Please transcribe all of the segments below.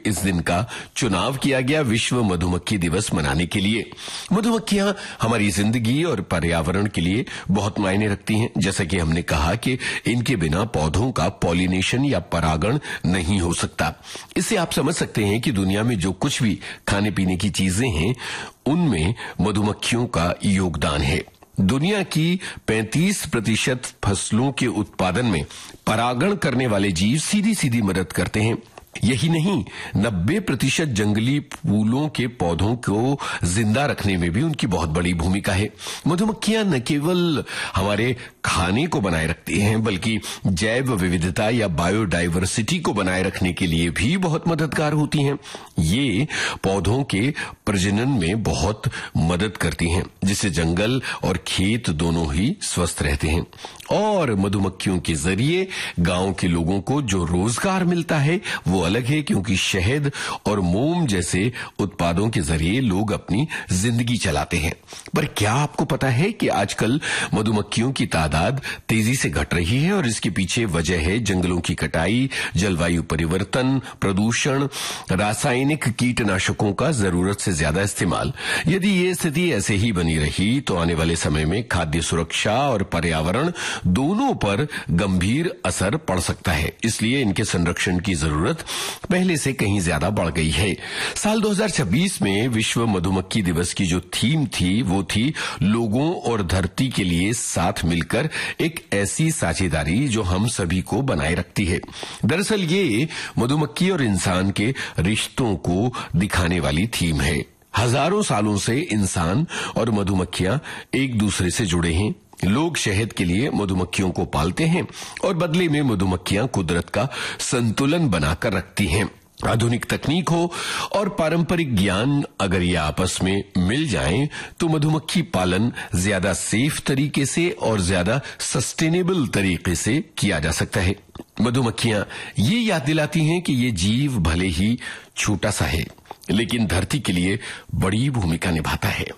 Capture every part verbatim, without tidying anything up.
इस दिन का चुनाव किया गया विश्व मधुमक्खी दिवस मनाने के लिए। मधुमक्खियां हमारी जिंदगी और पर्यावरण के लिए बहुत मायने रखती हैं। जैसा कि हमने कहा कि इनके बिना पौधों का पॉलिनेशन या परागण नहीं हो सकता। इससे आप समझ सकते हैं कि दुनिया में जो कुछ भी खाने पीने की चीजें हैं उनमें मधुमक्खियों का योगदान है। दुनिया की पैंतीस प्रतिशत फसलों के उत्पादन में परागण करने वाले जीव सीधी सीधी मदद करते हैं। यही नहीं, नब्बे प्रतिशत जंगली फूलों के पौधों को जिंदा रखने में भी उनकी बहुत बड़ी भूमिका है। मधुमक्खियां न केवल हमारे खाने को बनाए रखती हैं बल्कि जैव विविधता या बायोडायवर्सिटी को बनाए रखने के लिए भी बहुत मददगार होती हैं। ये पौधों के प्रजनन में बहुत मदद करती हैं, जिससे जंगल और खेत दोनों ही स्वस्थ रहते हैं। और मधुमक्खियों के जरिए गांव के लोगों को जो रोजगार मिलता है वो अलग है, क्योंकि शहद और मोम जैसे उत्पादों के जरिए लोग अपनी जिंदगी चलाते हैं। पर क्या आपको पता है कि आजकल मधुमक्खियों की तादाद तेजी से घट रही है और इसके पीछे वजह है जंगलों की कटाई, जलवायु परिवर्तन, प्रदूषण, रासायनिक कीटनाशकों का जरूरत से ज्यादा इस्तेमाल। यदि ये स्थिति ऐसे ही बनी रही तो आने वाले समय में खाद्य सुरक्षा और पर्यावरण दोनों पर गंभीर असर पड़ सकता है। इसलिए इनके संरक्षण की जरूरत पहले से कहीं ज्यादा बढ़ गई है। साल दो हज़ार छब्बीस में विश्व मधुमक्खी दिवस की जो थीम थी वो थी लोगों और धरती के लिए साथ मिलकर एक ऐसी साझेदारी जो हम सभी को बनाए रखती है। दरअसल ये मधुमक्खी और इंसान के रिश्तों को दिखाने वाली थीम है। हजारों सालों से इंसान और मधुमक्खियां एक दूसरे से जुड़े हैं। लोग शहद के लिए मधुमक्खियों को पालते हैं और बदले में मधुमक्खियां कुदरत का संतुलन बनाकर रखती हैं। आधुनिक तकनीक हो और पारंपरिक ज्ञान अगर ये आपस में मिल जाएं तो मधुमक्खी पालन ज्यादा सेफ तरीके से और ज्यादा सस्टेनेबल तरीके से किया जा सकता है। मधुमक्खियां ये याद दिलाती हैं कि ये जीव भले ही छोटा सा है लेकिन धरती के लिए बड़ी भूमिका निभाता है।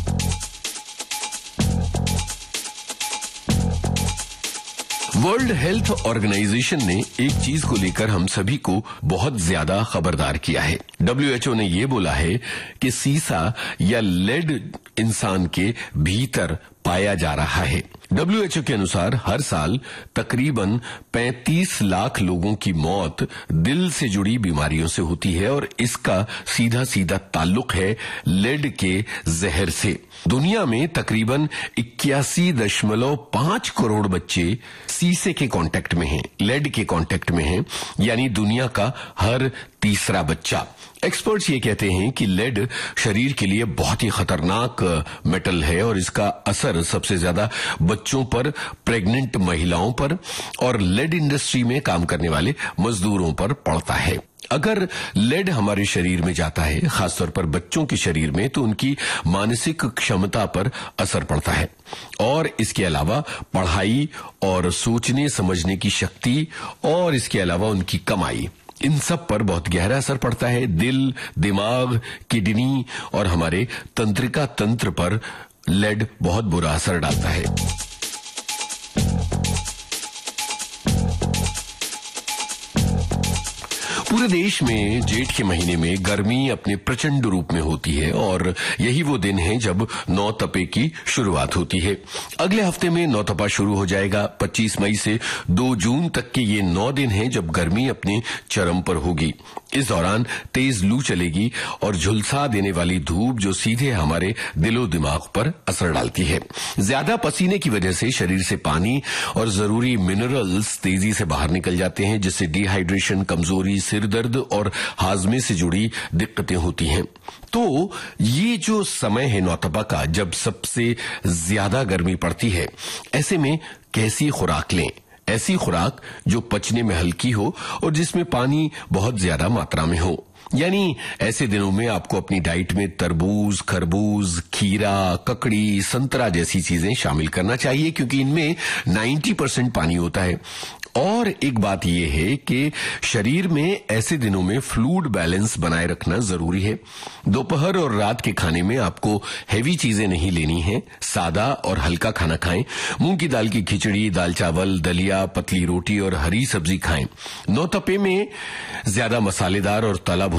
वर्ल्ड हेल्थ ऑर्गेनाइजेशन ने एक चीज को लेकर हम सभी को बहुत ज्यादा खबरदार किया है। डब्ल्यू एच ओ ने यह बोला है कि सीसा या लेड इंसान के भीतर पाया जा रहा है। डब्ल्यू एच ओ के अनुसार हर साल तकरीबन पैंतीस लाख लोगों की मौत दिल से जुड़ी बीमारियों से होती है और इसका सीधा सीधा ताल्लुक है लेड के जहर से। दुनिया में तकरीबन इक्यासी दशमलव पांच करोड़ बच्चे सीसे के कांटेक्ट में हैं, लेड के कांटेक्ट में हैं, यानी दुनिया का हर तीसरा बच्चा। एक्सपर्ट्स ये कहते हैं कि लेड शरीर के लिए बहुत ही खतरनाक मेटल है और इसका असर सबसे ज्यादा बच्चों पर, प्रेग्नेंट महिलाओं पर और लेड इंडस्ट्री में काम करने वाले मजदूरों पर पड़ता है। अगर लेड हमारे शरीर में जाता है, खासतौर पर बच्चों के शरीर में, तो उनकी मानसिक क्षमता पर असर पड़ता है और इसके अलावा पढ़ाई और सोचने समझने की शक्ति और इसके अलावा उनकी कमाई, इन सब पर बहुत गहरा असर पड़ता है। दिल, दिमाग, किडनी और हमारे तंत्रिका तंत्र पर लेड बहुत बुरा असर डालता है। पूरे देश में जेठ के महीने में गर्मी अपने प्रचंड रूप में होती है और यही वो दिन है जब नौ तपे की शुरुआत होती है। अगले हफ्ते में नौ तपा शुरू हो जाएगा। पच्चीस मई से दो जून तक के ये नौ दिन हैं जब गर्मी अपने चरम पर होगी। इस दौरान तेज लू चलेगी और झुलसा देने वाली धूप जो सीधे हमारे दिलो दिमाग पर असर डालती है। ज्यादा पसीने की वजह से शरीर से पानी और जरूरी मिनरल्स तेजी से बाहर निकल जाते हैं, जिससे डिहाइड्रेशन, कमजोरी, सिर दर्द और हाजमे से जुड़ी दिक्कतें होती हैं। तो ये जो समय है नौतपा का, जब सबसे ज्यादा गर्मी पड़ती है, ऐसे में कैसी खुराक लें? ऐसी खुराक जो पचने में हल्की हो और जिसमें पानी बहुत ज्यादा मात्रा में हो। यानी ऐसे दिनों में आपको अपनी डाइट में तरबूज, खरबूज, खीरा, ककड़ी, संतरा जैसी चीजें शामिल करना चाहिए, क्योंकि इनमें नब्बे परसेंट पानी होता है। और एक बात यह है कि शरीर में ऐसे दिनों में फ्लूइड बैलेंस बनाए रखना जरूरी है। दोपहर और रात के खाने में आपको हैवी चीजें नहीं लेनी है, सादा और हल्का खाना खाएं। मूंग की दाल की खिचड़ी, दाल चावल, दलिया, पतली रोटी और हरी सब्जी खाएं। नौ तपे में ज्यादा मसालेदार और तला